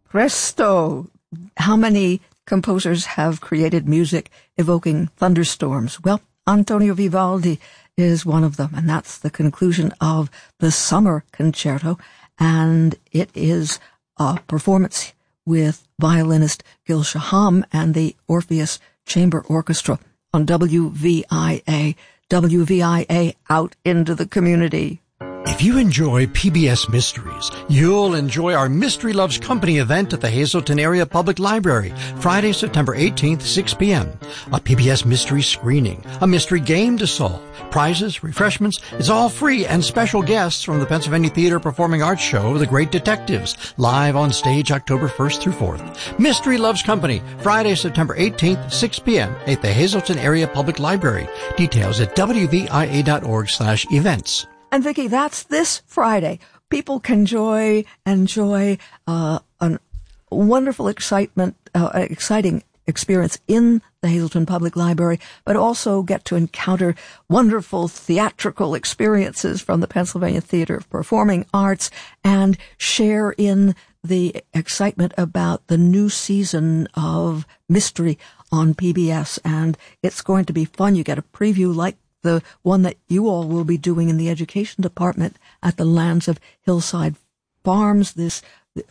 Presto! How many composers have created music evoking thunderstorms? Well, Antonio Vivaldi is one of them, and that's the conclusion of the Summer Concerto, and it is a performance with violinist Gil Shaham and the Orpheus Chamber Orchestra on WVIA. WVIA out into the community. If you enjoy PBS Mysteries, you'll enjoy our Mystery Loves Company event at the Hazleton Area Public Library, Friday, September 18th, 6 p.m. A PBS mystery screening, a mystery game to solve, prizes, refreshments. It's all free, and special guests from the Pennsylvania Theater Performing Arts Show, The Great Detectives, live on stage October 1st through 4th. Mystery Loves Company, Friday, September 18th, 6 p.m. at the Hazleton Area Public Library. Details at wvia.org/events. And Vicki, that's this Friday. People can enjoy a wonderful exciting experience in the Hazleton Public Library, but also get to encounter wonderful theatrical experiences from the Pennsylvania Theater of Performing Arts and share in the excitement about the new season of Mystery on PBS. And it's going to be fun. You get a preview like the one that you all will be doing in the education department at the lands of Hillside Farms this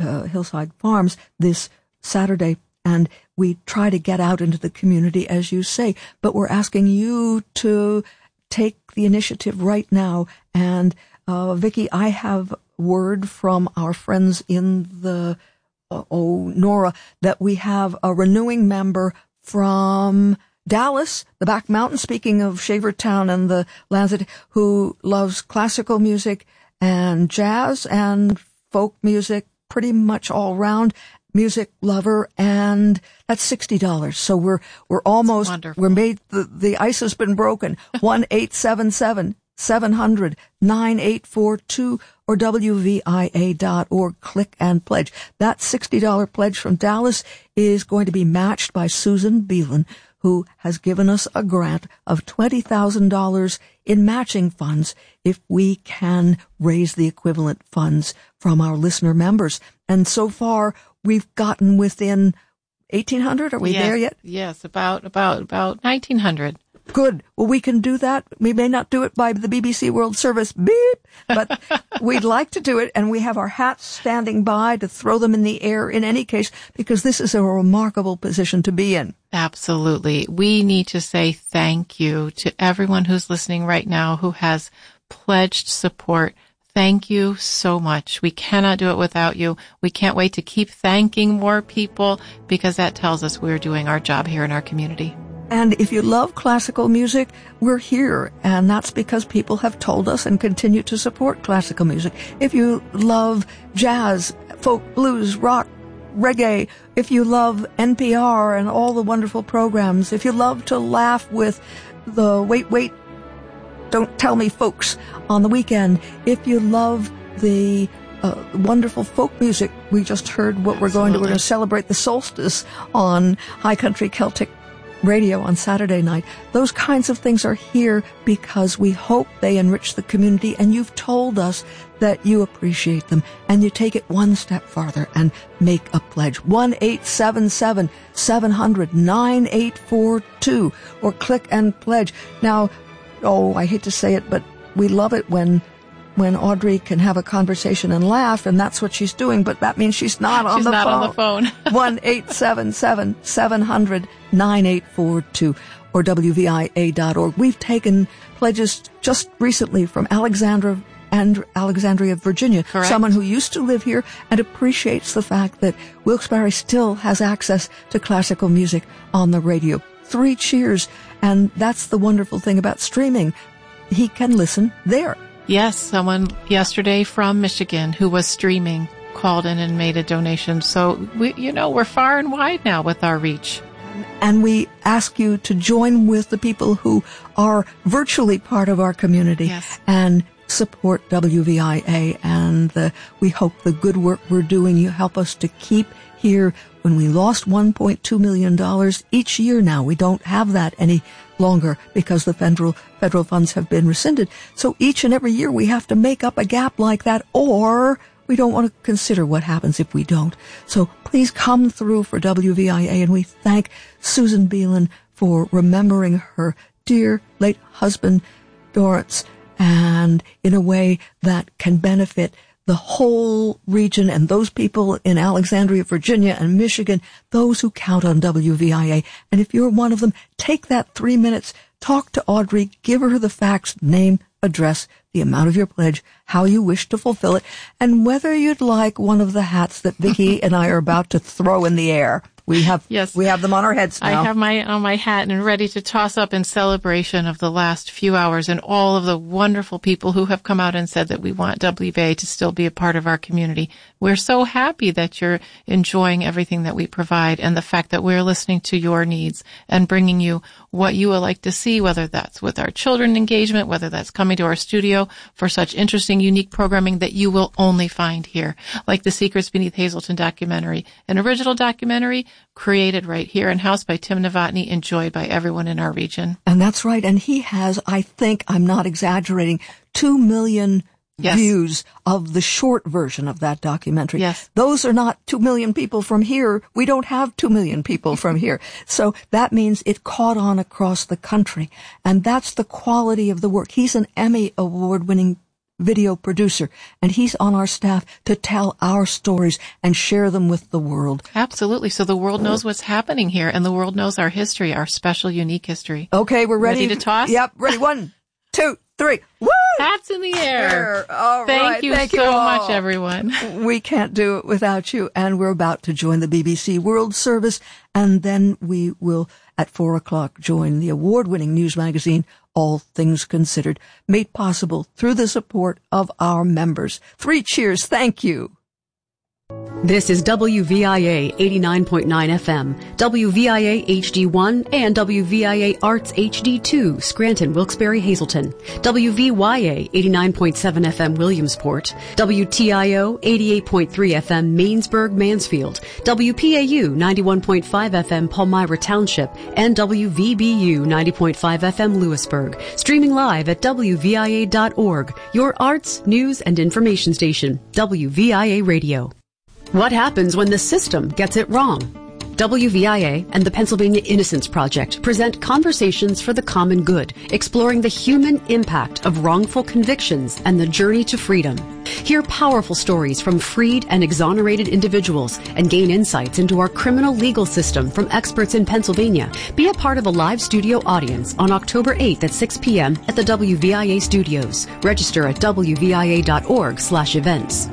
Saturday. And we try to get out into the community, as you say, but we're asking you to take the initiative right now. And, Vicki, I have word from our friends in the, Nora, that we have a renewing member from Dallas, the Back Mountain, speaking of Shavertown and the Lancet, who loves classical music and jazz and folk music, pretty much all round music lover, and that's $60. So we're almost, we're made, the ice has been broken. 1-877-700-9842 or WVIA.org. Click and pledge. That $60 pledge from Dallas is going to be matched by Susan Beelan, who has given us a grant of $20,000 in matching funds if we can raise the equivalent funds from our listener members. And so far, we've gotten within 1,800. Are we there yet? Yes, about 1,900. Good. Well, we can do that. We may not do it by the BBC World Service, beep, but we'd like to do it, and we have our hats standing by to throw them in the air in any case, because this is a remarkable position to be in. Absolutely. We need to say thank you to everyone who's listening right now who has pledged support. Thank you so much. We cannot do it without you. We can't wait to keep thanking more people, because that tells us we're doing our job here in our community. And if you love classical music, we're here, and that's because people have told us and continue to support classical music. If you love jazz, folk, blues, rock, reggae, if you love NPR and all the wonderful programs, if you love to laugh with the Wait, Don't Tell Me folks on the weekend, if you love the wonderful folk music, we just heard what we're going to celebrate the solstice on High Country Celtic Radio on Saturday night. Those kinds of things are here because we hope they enrich the community, and you've told us that you appreciate them, and you take it one step farther and make a pledge. 1-877-700-9842 or click and pledge. Now, I hate to say it, but we love it when Audrey can have a conversation and laugh, and that's what she's doing, but that means she's not on the phone. 1-877-700-9842 or WVIA.org. We've taken pledges just recently from Alexandria, Virginia. Correct. Someone who used to live here and appreciates the fact that Wilkes-Barre still has access to classical music on the radio. 3 cheers, and that's the wonderful thing about streaming. He can listen there. Yes, someone yesterday from Michigan who was streaming called in and made a donation. So we're far and wide now with our reach. And we ask you to join with the people who are virtually part of our community and support WVIA. And we hope the good work we're doing, you help us to keep here. When we lost $1.2 million each year now, we don't have that any longer because the federal funds have been rescinded. So each and every year we have to make up a gap like that, or we don't want to consider what happens if we don't. So please come through for WVIA, and we thank Susan Beelan for remembering her dear late husband, Dorrance, and in a way that can benefit the whole region and those people in Alexandria, Virginia and Michigan, those who count on WVIA. And if you're one of them, take that 3 minutes, talk to Audrey, give her the facts, name, address, the amount of your pledge, how you wish to fulfill it, and whether you'd like one of the hats that Vicki and I are about to throw in the air. We have them on our heads now. I have my hat and ready to toss up in celebration of the last few hours and all of the wonderful people who have come out and said that we want WVA to still be a part of our community. We're so happy that you're enjoying everything that we provide and the fact that we're listening to your needs and bringing you what you would like to see, whether that's with our children engagement, whether that's coming to our studio for such interesting, unique programming that you will only find here, like the Secrets Beneath Hazelton documentary, an original documentary created right here in-house by Tim Novotny, enjoyed by everyone in our region. And that's right. And he has, I think, I'm not exaggerating, 2 million views of the short version of that documentary. Yes. Those are not 2 million people from here. We don't have 2 million people from here. So that means it caught on across the country. And that's the quality of the work. He's an Emmy award-winning video producer, and he's on our staff to tell our stories and share them with the world. Absolutely. So the world knows what's happening here, and the world knows our history, our special, unique history. Okay, we're ready. Ready to toss? Yep, ready. 1, 2, 3. Woo! Hats in the air. All Thank you so much, everyone. We can't do it without you, and we're about to join the BBC World Service, and then we will, at 4 o'clock, join the award-winning news magazine, All Things Considered, made possible through the support of our members. 3 cheers. Thank you. This is WVIA 89.9 FM, WVIA HD1, and WVIA Arts HD2, Scranton, Wilkes-Barre, Hazleton, WVYA 89.7 FM, Williamsport, WTIO 88.3 FM, Mainsburg, Mansfield, WPAU 91.5 FM, Palmyra Township, and WVBU 90.5 FM, Lewisburg. Streaming live at WVIA.org, your arts, news, and information station, WVIA Radio. What happens when the system gets it wrong? WVIA and the Pennsylvania Innocence Project present Conversations for the Common Good, exploring the human impact of wrongful convictions and the journey to freedom. Hear powerful stories from freed and exonerated individuals and gain insights into our criminal legal system from experts in Pennsylvania. Be a part of a live studio audience on October 8th at 6 p.m. at the WVIA studios. Register at wvia.org/events.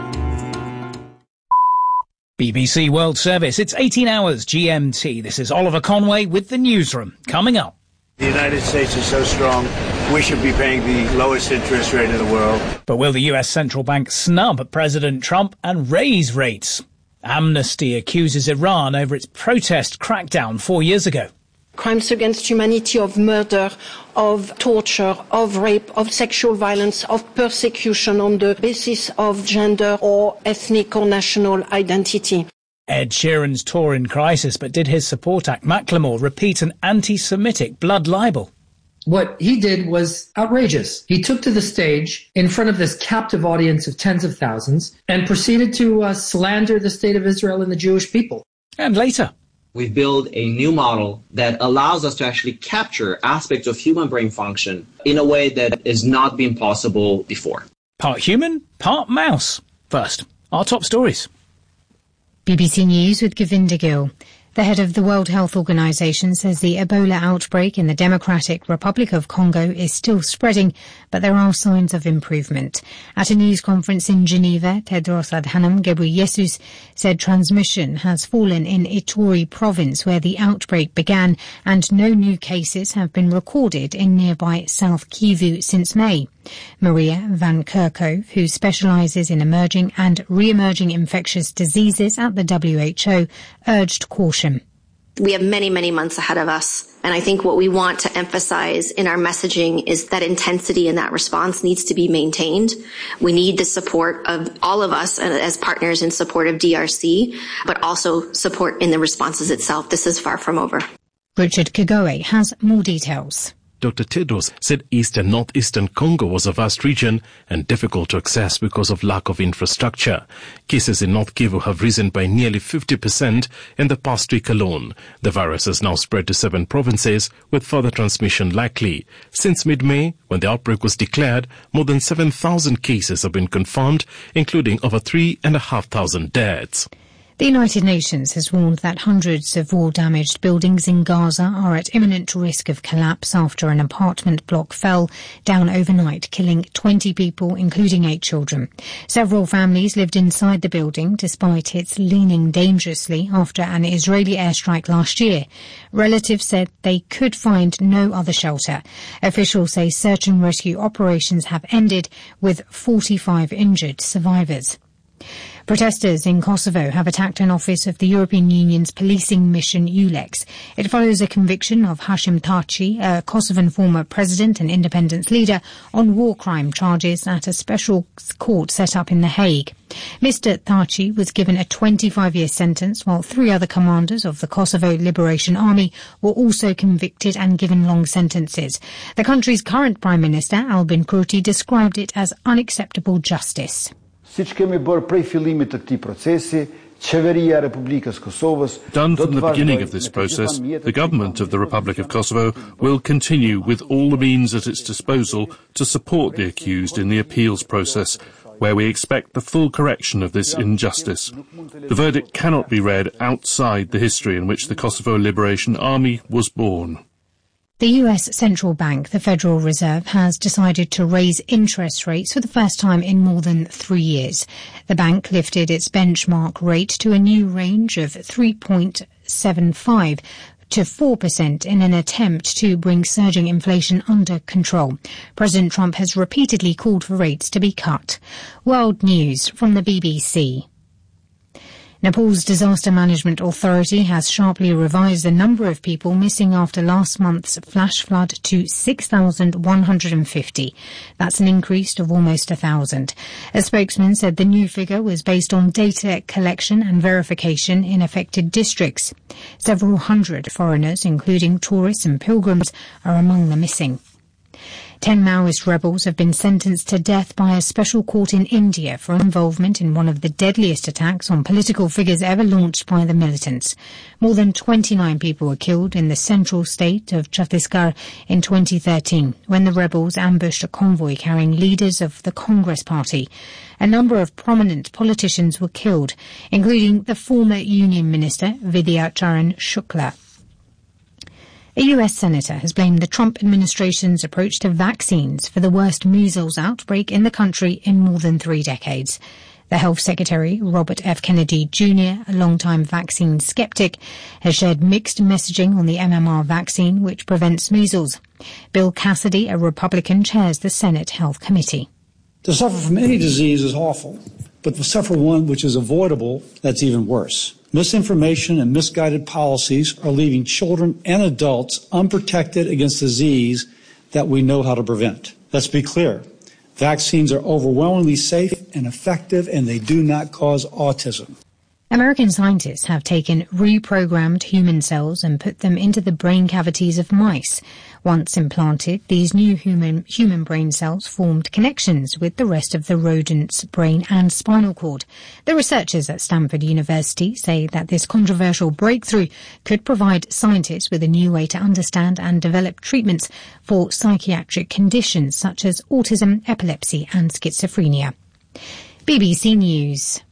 BBC World Service. It's 18 hours GMT. This is Oliver Conway with the newsroom. Coming up. The United States is so strong, we should be paying the lowest interest rate in the world. But will the US central bank snub President Trump and raise rates? Amnesty accuses Iran over its protest crackdown 4 years ago. Crimes against humanity, of murder, of torture, of rape, of sexual violence, of persecution on the basis of gender or ethnic or national identity. Ed Sheeran's tour in crisis, but did his support act Macklemore repeat an anti-Semitic blood libel? What he did was outrageous. He took to the stage in front of this captive audience of tens of thousands and proceeded to slander the state of Israel and the Jewish people. And later, we've built a new model that allows us to actually capture aspects of human brain function in a way that has not been possible before. Part human, part mouse. First, our top stories. BBC News with Govinda Gill. The head of the World Health Organization says the Ebola outbreak in the Democratic Republic of Congo is still spreading, but there are signs of improvement. At a news conference in Geneva, Tedros Adhanom Ghebreyesus said transmission has fallen in Ituri province where the outbreak began, and no new cases have been recorded in nearby South Kivu since May. Maria Van Kerkhove, who specialises in emerging and re-emerging infectious diseases at the WHO, urged caution. We have many, many months ahead of us. And I think what we want to emphasize in our messaging is that intensity and that response needs to be maintained. We need the support of all of us as partners in support of DRC, but also support in the responses itself. This is far from over. Richard Kagoe has more details. Dr. Tedros said East and Northeastern Congo was a vast region and difficult to access because of lack of infrastructure. Cases in North Kivu have risen by nearly 50% in the past week alone. The virus has now spread to 7 provinces, with further transmission likely. Since mid-May, when the outbreak was declared, more than 7,000 cases have been confirmed, including over 3,500 deaths. The United Nations has warned that hundreds of war-damaged buildings in Gaza are at imminent risk of collapse after an apartment block fell down overnight, killing 20 people, including 8 children. Several families lived inside the building, despite its leaning dangerously after an Israeli airstrike last year. Relatives said they could find no other shelter. Officials say search and rescue operations have ended, with 45 injured survivors. Protesters in Kosovo have attacked an office of the European Union's policing mission EULEX. It follows a conviction of Hashim Thaçi, a Kosovan former president and independence leader, on war crime charges at a special court set up in The Hague. Mr. Thaçi was given a 25-year sentence, while 3 other commanders of the Kosovo Liberation Army were also convicted and given long sentences. The country's current Prime Minister, Albin Kurti, described it as unacceptable justice. Done from the beginning of this process, the government of the Republic of Kosovo will continue with all the means at its disposal to support the accused in the appeals process, where we expect the full correction of this injustice. The verdict cannot be read outside the history in which the Kosovo Liberation Army was born. The US Central Bank, the Federal Reserve, has decided to raise interest rates for the first time in more than 3 years. The bank lifted its benchmark rate to a new range of 3.75 to 4% in an attempt to bring surging inflation under control. President Trump has repeatedly called for rates to be cut. World News from the BBC. Nepal's Disaster Management Authority has sharply revised the number of people missing after last month's flash flood to 6,150. That's an increase of almost 1,000. A spokesman said the new figure was based on data collection and verification in affected districts. Several hundred foreigners, including tourists and pilgrims, are among the missing. 10 Maoist rebels have been sentenced to death by a special court in India for involvement in one of the deadliest attacks on political figures ever launched by the militants. More than 29 people were killed in the central state of Chhattisgarh in 2013 when the rebels ambushed a convoy carrying leaders of the Congress Party. A number of prominent politicians were killed, including the former Union Minister Vidya Charan Shukla. A US senator has blamed the Trump administration's approach to vaccines for the worst measles outbreak in the country in more than 3 decades. The Health Secretary, Robert F. Kennedy Jr., a longtime vaccine skeptic, has shared mixed messaging on the MMR vaccine, which prevents measles. Bill Cassidy, a Republican, chairs the Senate Health Committee. To suffer from any disease is awful, but to suffer one which is avoidable, that's even worse. Misinformation and misguided policies are leaving children and adults unprotected against disease that we know how to prevent. Let's be clear. Vaccines are overwhelmingly safe and effective, and they do not cause autism. American scientists have taken reprogrammed human cells and put them into the brain cavities of mice. Once implanted, these new human brain cells formed connections with the rest of the rodent's brain and spinal cord. The researchers at Stanford University say that this controversial breakthrough could provide scientists with a new way to understand and develop treatments for psychiatric conditions such as autism, epilepsy and schizophrenia. BBC News.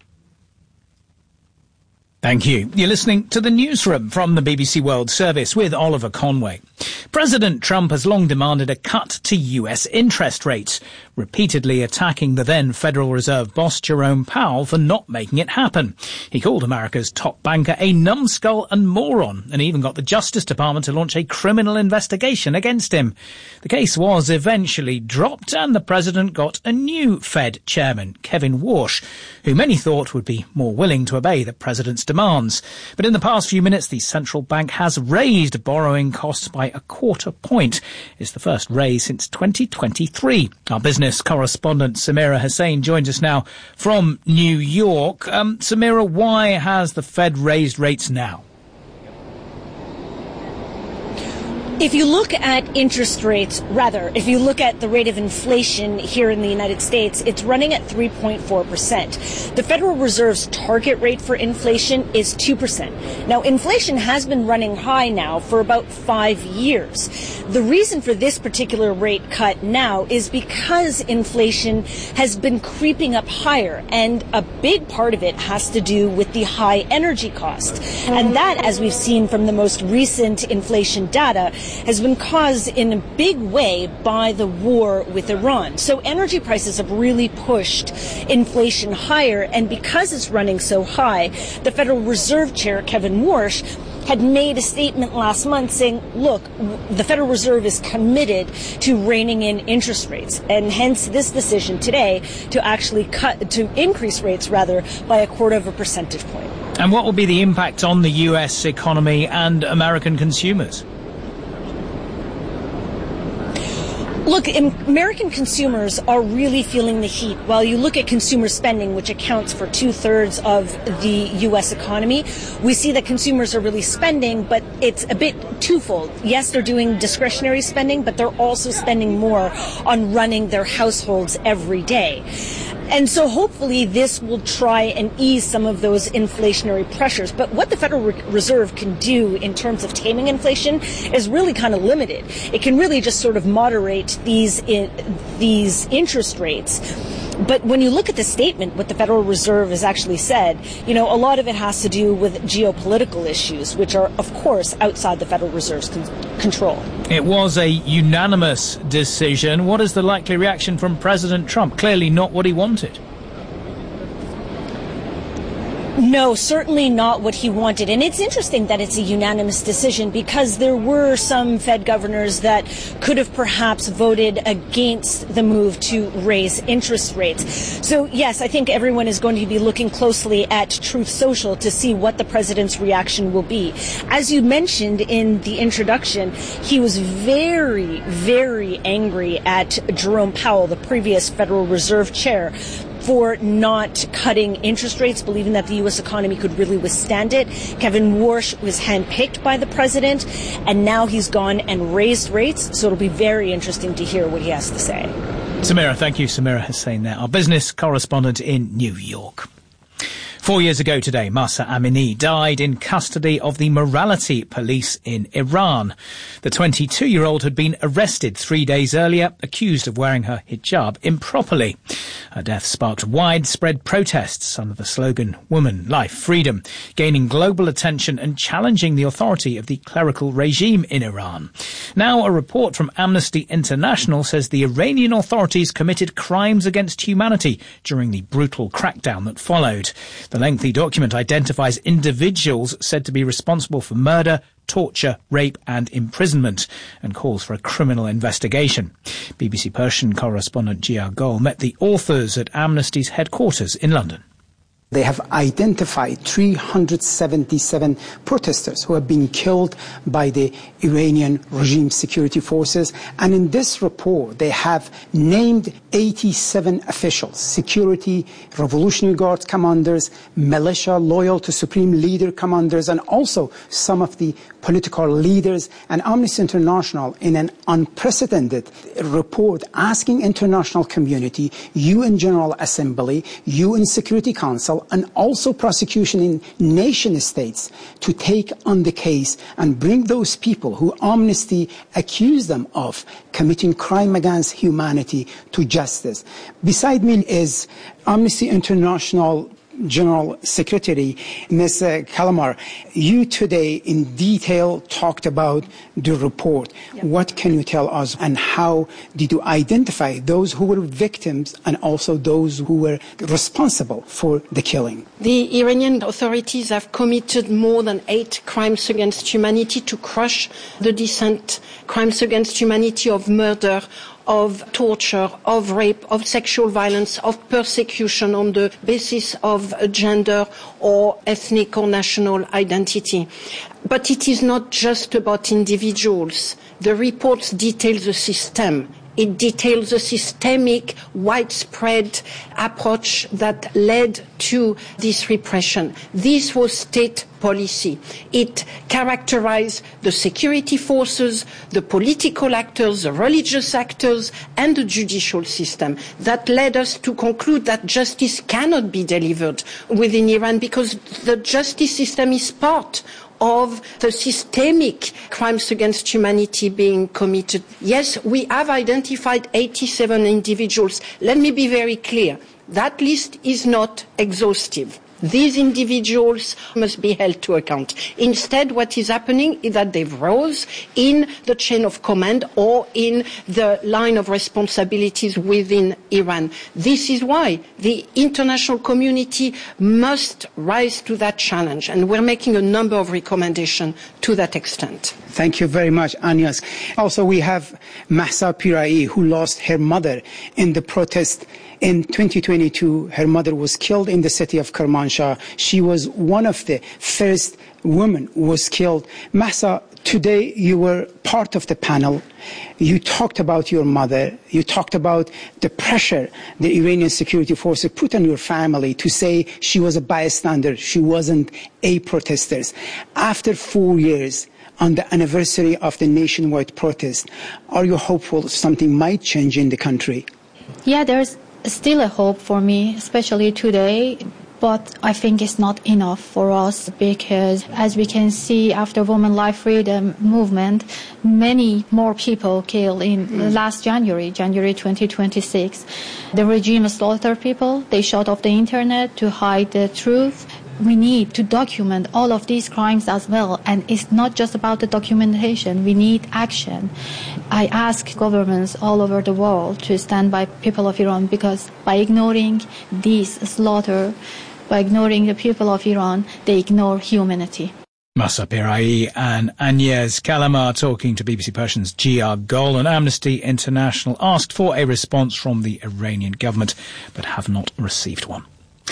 Thank you. You're listening to the Newsroom from the BBC World Service with Oliver Conway. President Trump has long demanded a cut to US interest rates, repeatedly attacking the then Federal Reserve boss Jerome Powell for not making it happen. He called America's top banker a numbskull and moron, and even got the Justice Department to launch a criminal investigation against him. The case was eventually dropped, and the president got a new Fed chairman, Kevin Warsh, who many thought would be more willing to obey the president's demands. But in the past few minutes, the central bank has raised borrowing costs by a quarter point. It's the first raise since 2023. Our business correspondent Samira Hussain joins us now from New York. Samira, why has the Fed raised rates now? If you look at interest rates, if you look at the rate of inflation here in the United States, it's running at 3.4%. The Federal Reserve's target rate for inflation is 2%. Now, inflation has been running high now for about 5 years. The reason for this particular rate cut now is because inflation has been creeping up higher, and a big part of it has to do with the high energy costs. And that, as we've seen from the most recent inflation data, has been caused in a big way by the war with Iran. So energy prices have really pushed inflation higher, and because it's running so high, the Federal Reserve Chair, Kevin Warsh, had made a statement last month saying, look, the Federal Reserve is committed to reining in interest rates, and hence this decision today to actually increase rates by 0.25 percentage point. And what will be the impact on the US economy and American consumers? Look, American consumers are really feeling the heat. While you look at consumer spending, which accounts for 2/3 of the U.S. economy, we see that consumers are really spending, but it's a bit twofold. Yes, they're doing discretionary spending, but they're also spending more on running their households every day. And so hopefully this will try and ease some of those inflationary pressures. But what the Federal Reserve can do in terms of taming inflation is really kind of limited. It can really just sort of moderate these interest rates. But when you look at the statement, what the Federal Reserve has actually said, a lot of it has to do with geopolitical issues, which are, of course, outside the Federal Reserve's control. It was a unanimous decision. What is the likely reaction from President Trump? Clearly not what he wanted. No, certainly not what he wanted. And it's interesting that it's a unanimous decision, because there were some Fed governors that could have perhaps voted against the move to raise interest rates. So, yes, I think everyone is going to be looking closely at Truth Social to see what the president's reaction will be. As you mentioned in the introduction, he was very, very angry at Jerome Powell, the previous Federal Reserve chair, for not cutting interest rates, believing that the U.S. economy could really withstand it. Kevin Warsh was handpicked by the president, and now he's gone and raised rates, so it'll be very interesting to hear what he has to say. Samira, thank you. Samira Hussain there, our business correspondent in New York. 4 years ago today, Mahsa Amini died in custody of the morality police in Iran. The 22-year-old had been arrested 3 days earlier, accused of wearing her hijab improperly. Her death sparked widespread protests under the slogan "Woman, Life, Freedom," gaining global attention and challenging the authority of the clerical regime in Iran. Now, a report from Amnesty International says the Iranian authorities committed crimes against humanity during the brutal crackdown that followed. The lengthy document identifies individuals said to be responsible for murder, torture, rape and imprisonment, and calls for a criminal investigation. BBC Persian correspondent Jia Gol met the authors at Amnesty's headquarters in London. They have identified 377 protesters who have been killed by the Iranian regime security forces. And in this report, they have named 87 officials, security, Revolutionary Guard commanders, militia loyal to Supreme Leader commanders, and also some of the political leaders. And Amnesty International, in an unprecedented report asking international community, UN General Assembly, UN Security Council, and also prosecution in nation states to take on the case and bring those people who Amnesty accused them of committing crime against humanity to justice. Beside me is Amnesty International General Secretary, Ms. Kalamar. You today in detail talked about the report. Yep. What can you tell us, and how did you identify those who were victims and also those who were responsible for the killing? The Iranian authorities have committed more than 8 crimes against humanity to crush the dissent, crimes against humanity of murder, of torture, of rape, of sexual violence, of persecution on the basis of gender or ethnic or national identity. But it is not just about individuals. The reports detail the system It details a systemic, widespread approach that led to this repression. This was state policy. It characterized the security forces, the political actors, the religious actors, and the judicial system. That led us to conclude that justice cannot be delivered within Iran because the justice system is part of the systemic crimes against humanity being committed. Yes, we have identified 87 individuals. Let me be very clear. That list is not exhaustive. These individuals must be held to account. Instead, what is happening is that they've rose in the chain of command or in the line of responsibilities within Iran. This is why the international community must rise to that challenge, and we're making a number of recommendations to that extent. Thank you very much, Agnes. Also, we have Mahsa Piraei, who lost her mother in the protest in 2022. Her mother was killed in the city of Kermanshah. She was one of the first women who was killed. Mahsa, today you were part of the panel. You talked about your mother. You talked about the pressure the Iranian security forces put on your family to say she was a bystander. She wasn't a protester. After 4 years, on the anniversary of the nationwide protest, are you hopeful something might change in the country? Yeah, there's still a hope for me, especially today. But I think it's not enough for us because, as we can see, after Women Life Freedom movement, many more people killed in last January 2026. The regime slaughtered people. They shut off the internet to hide the truth. We need to document all of these crimes as well. And it's not just about the documentation. We need action. I ask governments all over the world to stand by people of Iran, because by ignoring these slaughter, by ignoring the people of Iran, they ignore humanity. Mahsa Piraei and Agnes Kalamar talking to BBC Persian's Gia Gol. And Amnesty International asked for a response from the Iranian government, but have not received one.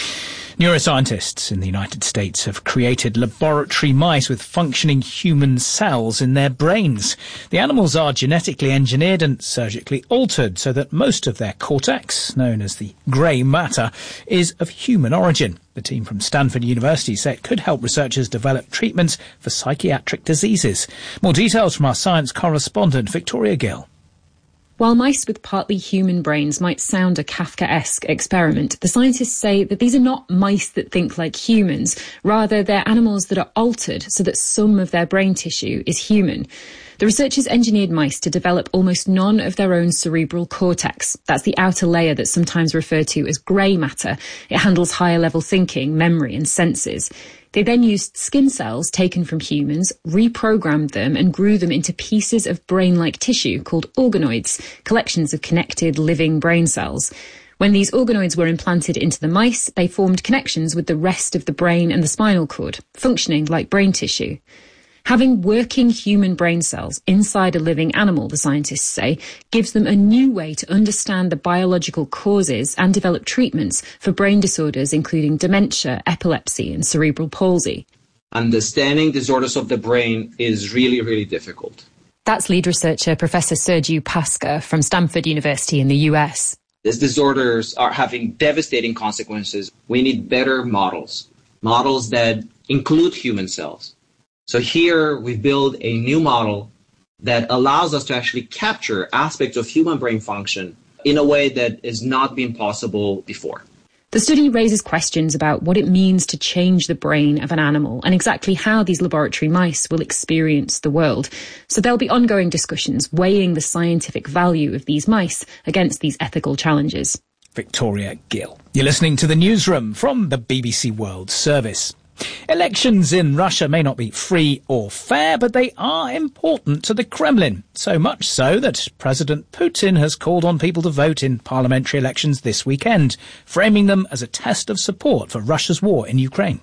Neuroscientists in the United States have created laboratory mice with functioning human cells in their brains. The animals are genetically engineered and surgically altered so that most of their cortex, known as the grey matter, is of human origin. The team from Stanford University say it could help researchers develop treatments for psychiatric diseases. More details from our science correspondent, Victoria Gill. While mice with partly human brains might sound a Kafkaesque experiment, the scientists say that these are not mice that think like humans. Rather, they're animals that are altered so that some of their brain tissue is human. The researchers engineered mice to develop almost none of their own cerebral cortex. That's the outer layer that's sometimes referred to as grey matter. It handles higher-level thinking, memory and senses. They then used skin cells taken from humans, reprogrammed them and grew them into pieces of brain-like tissue called organoids, collections of connected living brain cells. When these organoids were implanted into the mice, they formed connections with the rest of the brain and the spinal cord, functioning like brain tissue. Having working human brain cells inside a living animal, the scientists say, gives them a new way to understand the biological causes and develop treatments for brain disorders including dementia, epilepsy and cerebral palsy. Understanding disorders of the brain is really, really difficult. That's lead researcher Professor Sergiu Pasca from Stanford University in the US. These disorders are having devastating consequences. We need better models that include human cells. So here we build a new model that allows us to actually capture aspects of human brain function in a way that has not been possible before. The study raises questions about what it means to change the brain of an animal and exactly how these laboratory mice will experience the world. So there'll be ongoing discussions weighing the scientific value of these mice against these ethical challenges. Victoria Gill. You're listening to The Newsroom from the BBC World Service. Elections in Russia may not be free or fair, but they are important to the Kremlin. So much so that President Putin has called on people to vote in parliamentary elections this weekend, framing them as a test of support for Russia's war in Ukraine.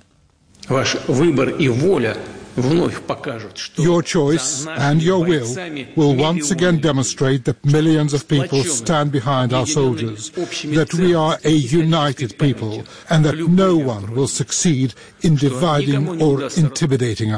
Your choice and your will once again demonstrate that millions of people stand behind our soldiers, that we are a united people, and that no one will succeed in dividing or intimidating us.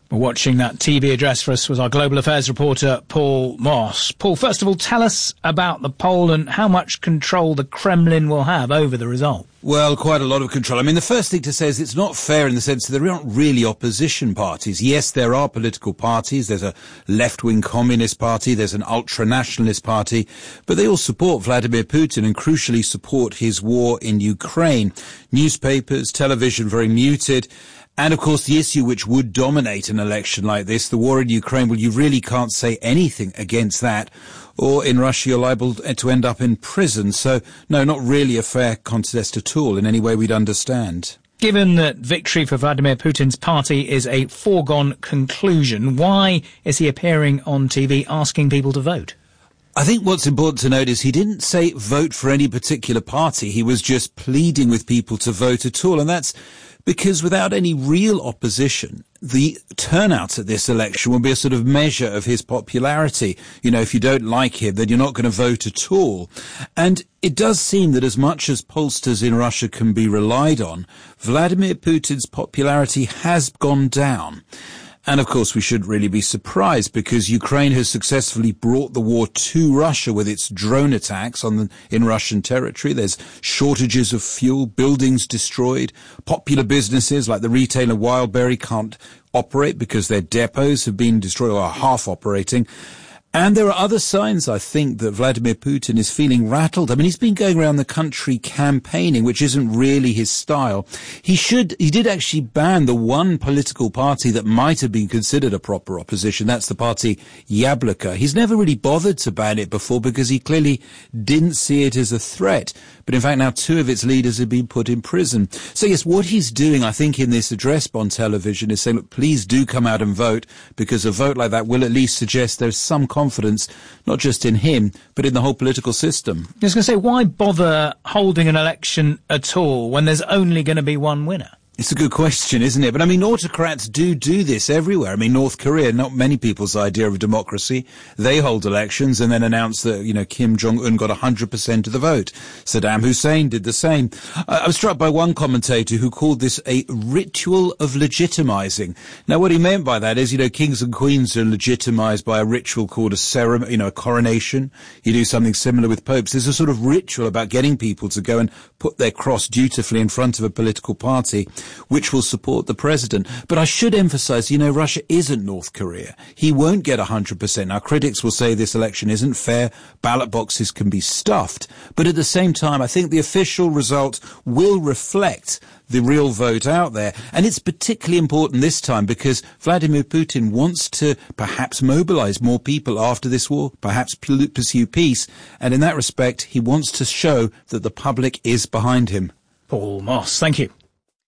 Watching that TV address for us was our global affairs reporter, Paul Moss. Paul, first of all, tell us about the poll and how much control the Kremlin will have over the result. Well, quite a lot of control. I mean, the first thing to say is it's not fair in the sense that there aren't really opposition parties. Yes, there are political parties. There's a left-wing communist party. There's an ultra-nationalist party. But they all support Vladimir Putin and crucially support his war in Ukraine. Newspapers, television, very muted. And, of course, the issue which would dominate an election like this, the war in Ukraine, well, you really can't say anything against that. Or in Russia, you're liable to end up in prison. So, no, not really a fair contest at all in any way we'd understand. Given that victory for Vladimir Putin's party is a foregone conclusion, why is he appearing on TV asking people to vote? I think what's important to note is he didn't say vote for any particular party. He was just pleading with people to vote at all. And that's because without any real opposition, the turnout at this election will be a sort of measure of his popularity. You know, if you don't like him, then you're not going to vote at all. And it does seem that as much as pollsters in Russia can be relied on, Vladimir Putin's popularity has gone down. And, of course, we shouldn't really be surprised because Ukraine has successfully brought the war to Russia with its drone attacks in Russian territory. There's shortages of fuel, buildings destroyed. Popular businesses like the retailer Wildberry can't operate because their depots have been destroyed or are half operating. And there are other signs, I think, that Vladimir Putin is feeling rattled. I mean, he's been going around the country campaigning, which isn't really his style. He did actually ban the one political party that might have been considered a proper opposition. That's the party Yabloko. He's never really bothered to ban it before because he clearly didn't see it as a threat. But in fact, now 2 of its leaders have been put in prison. So yes, what he's doing, I think, in this address on television is saying, look, please do come out and vote, because a vote like that will at least suggest there's some confidence, not just in him, but in the whole political system. I was going to say, why bother holding an election at all when there's only going to be one winner? It's a good question, isn't it? But I mean, autocrats do this everywhere. I mean, North Korea, not many people's idea of a democracy. They hold elections and then announce that, Kim Jong-un got 100% of the vote. Saddam Hussein did the same. I was struck by one commentator who called this a ritual of legitimizing. Now, what he meant by that is, kings and queens are legitimized by a ritual called a ceremony, a coronation. You do something similar with popes. There's a sort of ritual about getting people to go and put their cross dutifully in front of a political party, which will support the president. But I should emphasize, Russia isn't North Korea. He won't get 100%. Now, critics will say this election isn't fair. Ballot boxes can be stuffed. But at the same time, I think the official result will reflect the real vote out there. And it's particularly important this time because Vladimir Putin wants to perhaps mobilize more people after this war, perhaps pursue peace. And in that respect, he wants to show that the public is behind him. Paul Moss, thank you.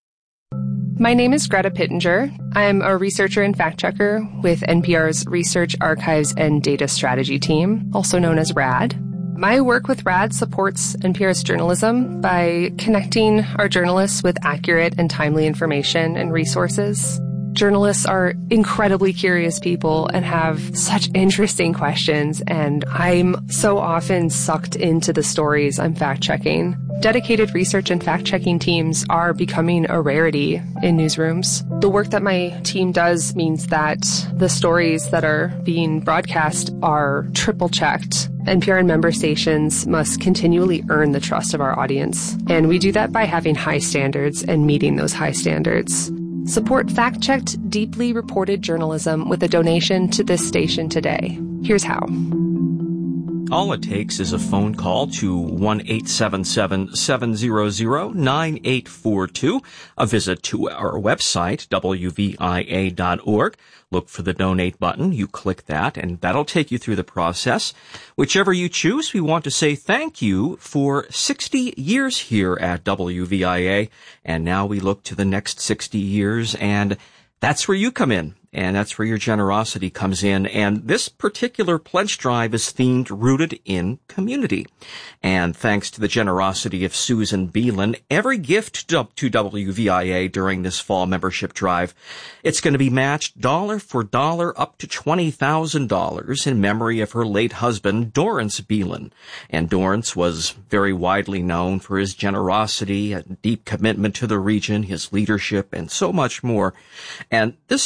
My name is Greta Pittenger. I'm a researcher and fact-checker with NPR's Research, Archives, and Data Strategy team, also known as RAD. My work with RAD supports NPR's journalism by connecting our journalists with accurate and timely information and resources. Journalists are incredibly curious people and have such interesting questions, and I'm so often sucked into the stories I'm fact-checking. Dedicated research and fact-checking teams are becoming a rarity in newsrooms. The work that my team does means that the stories that are being broadcast are triple-checked. NPR and member stations must continually earn the trust of our audience, and we do that by having high standards and meeting those high standards. Support fact-checked, deeply reported journalism with a donation to this station today. Here's how. All it takes is a phone call to 1-877-700-9842, a visit to our website, wvia.org. Look for the donate button. You click that, and that'll take you through the process. Whichever you choose, we want to say thank you for 60 years here at WVIA, and now we look to the next 60 years, and that's where you come in. And that's where your generosity comes in. And this particular pledge drive is themed Rooted in Community. And thanks to the generosity of Susan Beelan, every gift to WVIA during this fall membership drive, it's going to be matched dollar for dollar up to $20,000 in memory of her late husband, Dorrance Beelan. And Dorrance was very widely known for his generosity, a deep commitment to the region, his leadership, and so much more. And this special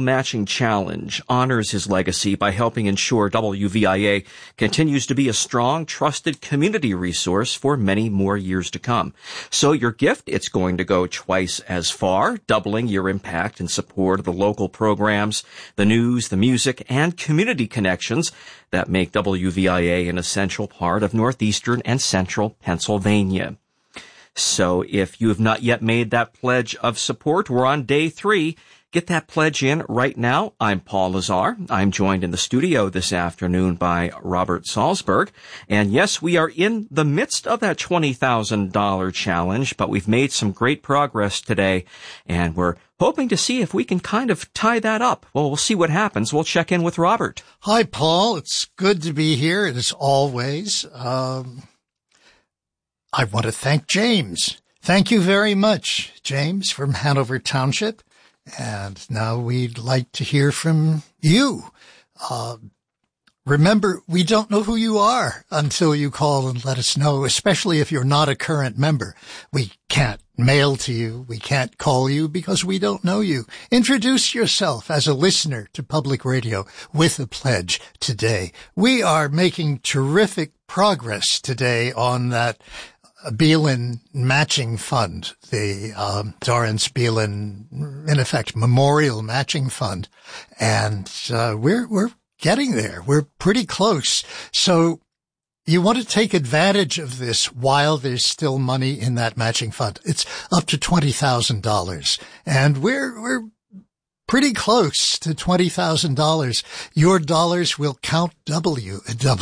Matching Challenge honors his legacy by helping ensure WVIA continues to be a strong, trusted community resource for many more years to come. So your gift, it's going to go twice as far, doubling your impact and support of the local programs, the news, the music, and community connections that make WVIA an essential part of northeastern and central Pennsylvania. So if you have not yet made that pledge of support, we're on day 3. Get that pledge in right now. I'm Paul Lazar. I'm joined in the studio this afternoon by Robert Salzberg. And yes, we are in the midst of that $20,000 challenge, but we've made some great progress today, and we're hoping to see if we can kind of tie that up. Well, we'll see what happens. We'll check in with Robert. Hi, Paul. It's good to be here, as always. I want to thank James. Thank you very much, James, from Hanover Township. And now we'd like to hear from you. Remember, we don't know who you are until you call and let us know, especially if you're not a current member. We can't mail to you. We can't call you because we don't know you. Introduce yourself as a listener to public radio with a pledge today. We are making terrific progress today on that Beelin Matching Fund, the Dorrance Beelin, in effect, Memorial Matching Fund. And we're getting there. We're pretty close. So you want to take advantage of this while there's still money in that matching fund. It's up to $20,000. And we're pretty close to $20,000. Your dollars will count your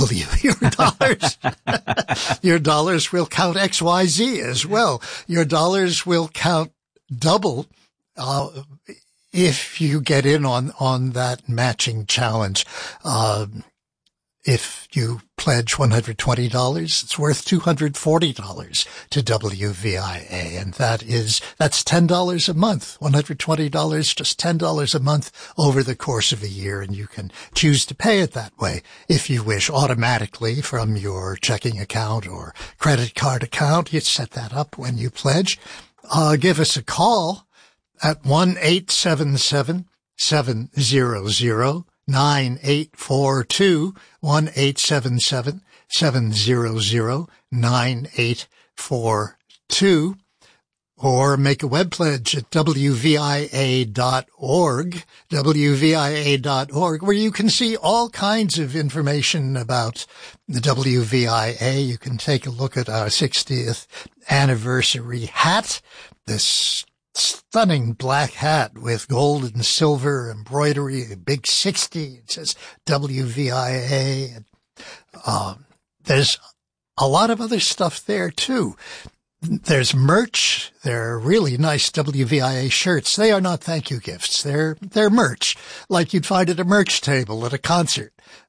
dollars will count XYZ as well. Your dollars will count double, if you get in on that matching challenge. If you pledge $120, it's worth $240 to WVIA. And that's $10 a month. $120, just $10 a month over the course of a year. And you can choose to pay it that way if you wish, automatically from your checking account or credit card account. You set that up when you pledge. Give us a call at 1-877-700-9842, 1-877-700-9842, or make a web pledge at WVIA.org, where you can see all kinds of information about the WVIA. You can take a look at our 60th anniversary hat, this stunning black hat with gold and silver embroidery, a big 60. It says WVIA. There's a lot of other stuff there too. There's merch. There are really nice WVIA shirts. They are not thank you gifts. They're merch, like you'd find at a merch table at a concert.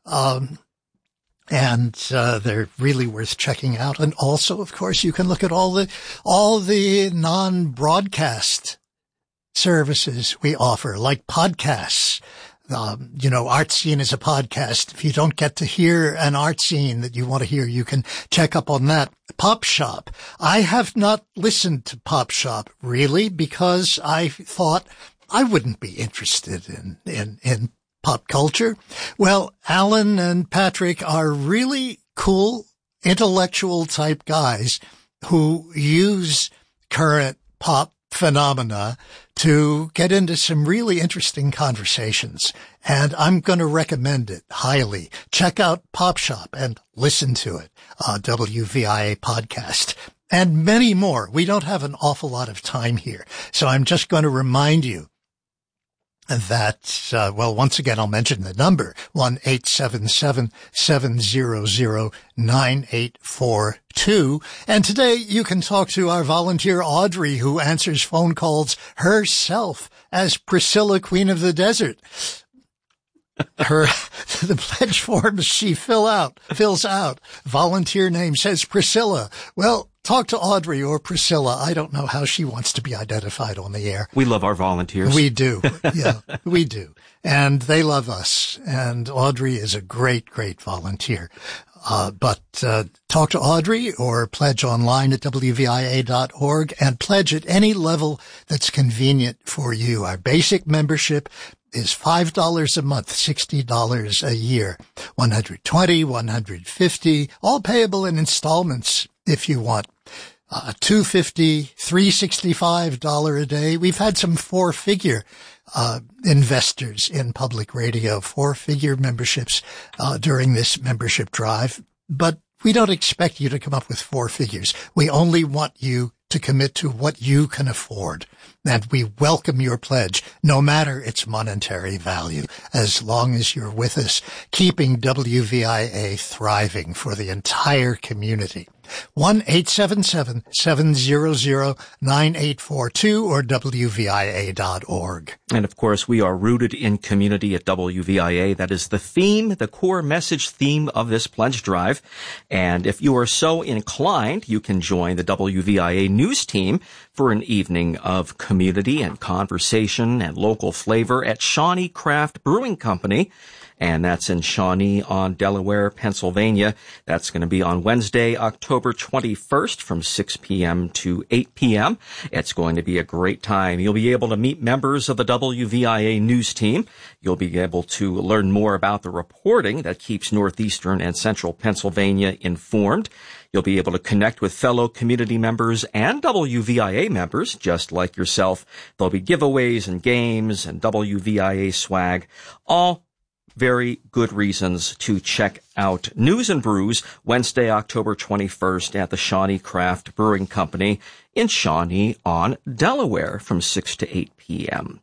And they're really worth checking out. And also, of course, you can look at all the non-broadcast services we offer, like podcasts. Art Scene is a podcast. If you don't get to hear an art scene that you want to hear, you can check up on that. Pop Shop. I have not listened to Pop Shop really because I thought I wouldn't be interested in pop culture. Well, Alan and Patrick are really cool, intellectual type guys who use current pop phenomena to get into some really interesting conversations. And I'm going to recommend it highly. Check out Pop Shop and listen to it. WVIA podcast and many more. We don't have an awful lot of time here, so I'm just going to remind you that, once again, I'll mention the number, 1-877-700-9842. And today you can talk to our volunteer Audrey, who answers phone calls herself as Priscilla, Queen of the Desert. The pledge forms she fills out. Volunteer name says Priscilla. Well, talk to Audrey or Priscilla. I don't know how she wants to be identified on the air. We love our volunteers. We do. Yeah, we do. And they love us. And Audrey is a great, great volunteer. But talk to Audrey or pledge online at wvia.org and pledge at any level that's convenient for you. Our basic membership is $5 a month, $60 a year, $120, $150, all payable in installments if you want. $250, $365 a day. We've had some four-figure investors in public radio, four-figure memberships during this membership drive. But we don't expect you to come up with four figures. We only want you to commit to what you can afford. And we welcome your pledge, no matter its monetary value, as long as you're with us, keeping WVIA thriving for the entire community. 1-877-700-9842 or WVIA.org. And of course, we are rooted in community at WVIA. That is the theme, the core message theme of this pledge drive. And if you are so inclined, you can join the WVIA news team for an evening of community and conversation and local flavor at Shawnee Craft Brewing Company. And that's in Shawnee on Delaware, Pennsylvania. That's going to be on Wednesday, October 21st from 6 p.m. to 8 p.m. It's going to be a great time. You'll be able to meet members of the WVIA news team. You'll be able to learn more about the reporting that keeps northeastern and central Pennsylvania informed. You'll be able to connect with fellow community members and WVIA members, just like yourself. There'll be giveaways and games and WVIA swag, all very good reasons to check out News and Brews Wednesday, October 21st at the Shawnee Craft Brewing Company in Shawnee on Delaware from 6 to 8 p.m.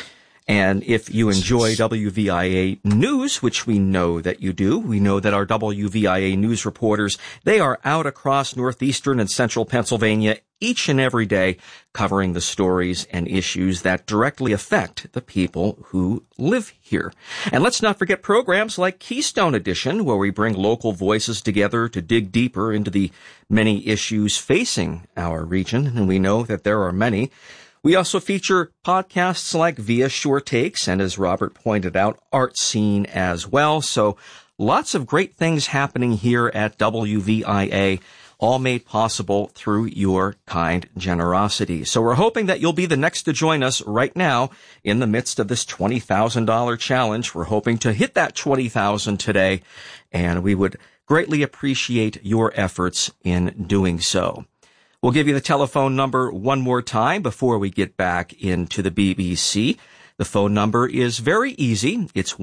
And if you enjoy WVIA news, which we know that you do, we know that our WVIA news reporters, they are out across northeastern and central Pennsylvania each and every day covering the stories and issues that directly affect the people who live here. And let's not forget programs like Keystone Edition, where we bring local voices together to dig deeper into the many issues facing our region, and we know that there are many. We also feature podcasts like Via Shore Takes and, as Robert pointed out, Art Scene as well. So lots of great things happening here at WVIA, all made possible through your kind generosity. So we're hoping that you'll be the next to join us right now in the midst of this $20,000 challenge. We're hoping to hit that $20,000 today, and we would greatly appreciate your efforts in doing so. We'll give you the telephone number one more time before we get back into the BBC. The phone number is very easy. It's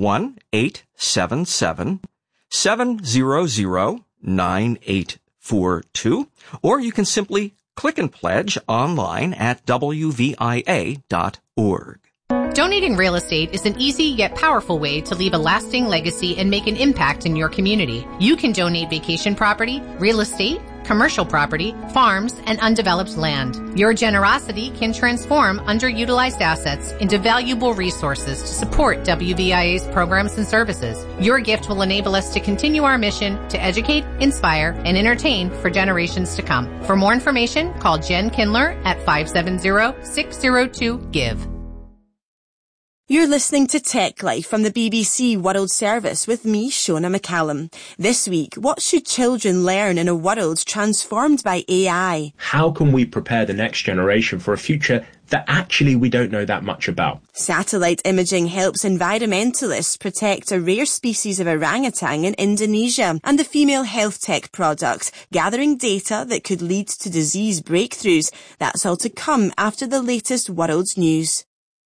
1-877-700-9842. Or you can simply click and pledge online at WVIA.org. Donating real estate is an easy yet powerful way to leave a lasting legacy and make an impact in your community. You can donate vacation property, real estate, commercial property, farms, and undeveloped land. Your generosity can transform underutilized assets into valuable resources to support WVIA's programs and services. Your gift will enable us to continue our mission to educate, inspire, and entertain for generations to come. For more information, call Jen Kindler at 570-602-GIVE. You're listening to Tech Life from the BBC World Service with me, Shona McCallum. This week, what should children learn in a world transformed by AI? How can we prepare the next generation for a future that actually we don't know that much about? Satellite imaging helps environmentalists protect a rare species of orangutan in Indonesia, and the female health tech product, gathering data that could lead to disease breakthroughs. That's all to come after the latest world news.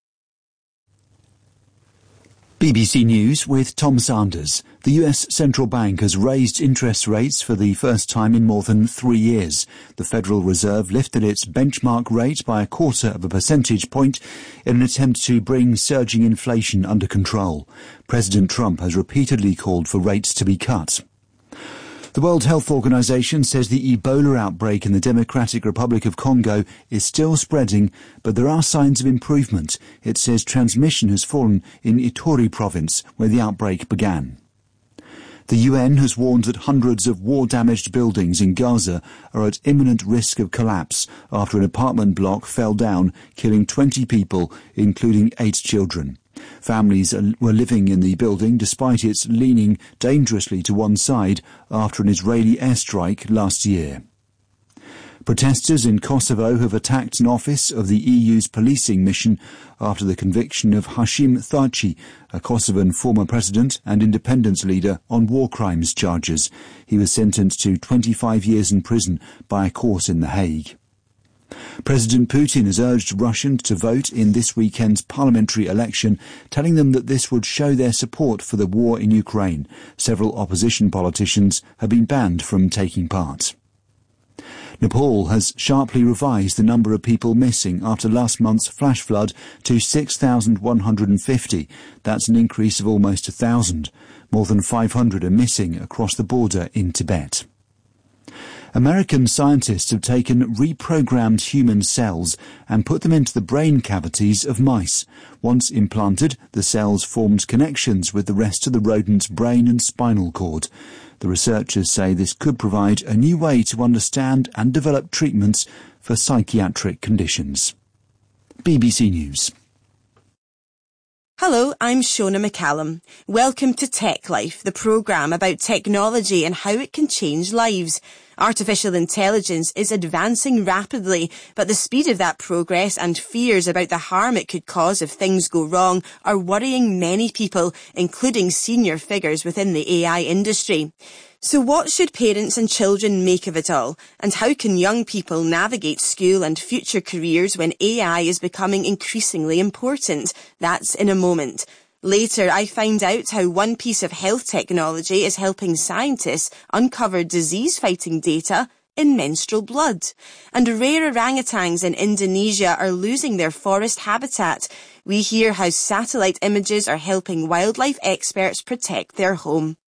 BBC News with Tom Sanders. The US Central Bank has raised interest rates for the first time in more than 3 years. The Federal Reserve lifted its benchmark rate by 0.25 percentage point in an attempt to bring surging inflation under control. President Trump has repeatedly called for rates to be cut. The World Health Organization says the Ebola outbreak in the Democratic Republic of Congo is still spreading, but there are signs of improvement. It says transmission has fallen in Ituri province, where the outbreak began. The UN has warned that hundreds of war-damaged buildings in Gaza are at imminent risk of collapse after an apartment block fell down, killing 20 people, including 8 children. Families were living in the building despite its leaning dangerously to one side after an Israeli airstrike last year. Protesters in Kosovo have attacked an office of the EU's policing mission after the conviction of Hashim Thaçi, a Kosovan former president and independence leader, on war crimes charges. He was sentenced to 25 years in prison by a court in The Hague. President Putin has urged Russians to vote in this weekend's parliamentary election, telling them that this would show their support for the war in Ukraine. Several opposition politicians have been banned from taking part. Nepal has sharply revised the number of people missing after last month's flash flood to 6,150. That's an increase of almost 1,000. More than 500 are missing across the border in Tibet. American scientists have taken reprogrammed human cells and put them into the brain cavities of mice. Once implanted, the cells formed connections with the rest of the rodent's brain and spinal cord. The researchers say this could provide a new way to understand and develop treatments for psychiatric conditions. BBC News. Hello, I'm Shona McCallum. Welcome to Tech Life, the programme about technology and how it can change lives. Artificial intelligence is advancing rapidly, but the speed of that progress and fears about the harm it could cause if things go wrong are worrying many people, including senior figures within the AI industry. So what should parents and children make of it all? And how can young people navigate school and future careers when AI is becoming increasingly important? That's in a moment. Later, I find out how one piece of health technology is helping scientists uncover disease-fighting data in menstrual blood. And rare orangutans in Indonesia are losing their forest habitat. We hear how satellite images are helping wildlife experts protect their home.